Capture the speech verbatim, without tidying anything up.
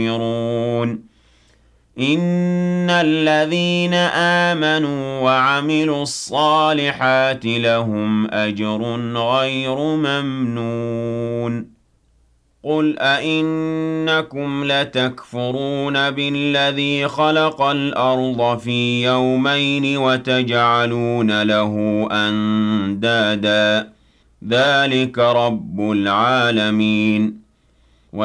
يُنذِرُونَ إِنَّ الَّذِينَ آمَنُوا وَعَمِلُوا الصَّالِحَاتِ لَهُمْ أَجْرٌ غَيْرُ مَمْنُونٍ قُلْ أَئِنَّكُمْ لَتَكْفُرُونَ بِالَّذِي خَلَقَ الْأَرْضَ فِي يَوْمَيْنِ وَتَجْعَلُونَ لَهُ أَندَادًا ذَلِكَ رَبُّ الْعَالَمِينَ